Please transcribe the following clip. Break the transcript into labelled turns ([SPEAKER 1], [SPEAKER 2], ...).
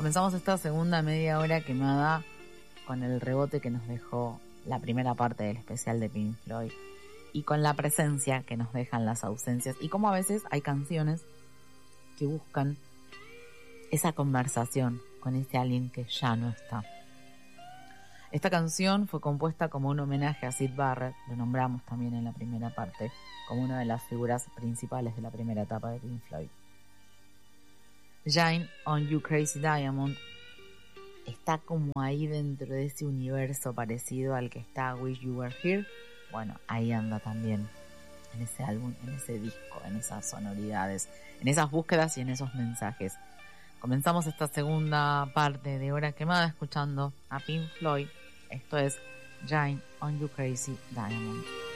[SPEAKER 1] Comenzamos esta segunda media hora quemada con el rebote que nos dejó la primera parte del especial de Pink Floyd y con la presencia que nos dejan las ausencias y cómo a veces hay canciones que buscan esa conversación con ese alguien que ya no está. Esta canción fue compuesta como un homenaje a Syd Barrett, lo nombramos también en la primera parte, como una de las figuras principales de la primera etapa de Pink Floyd. Shine on You Crazy Diamond está como ahí dentro de ese universo parecido al que está Wish You Were Here. Bueno, ahí anda también, en ese álbum, en ese disco, en esas sonoridades, en esas búsquedas y en esos mensajes. Comenzamos esta segunda parte de Hora Quemada escuchando a Pink Floyd. Esto es Shine on You Crazy Diamond.